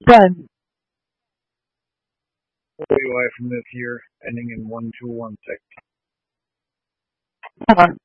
Done. UI from this year, ending in 1216. Hold on.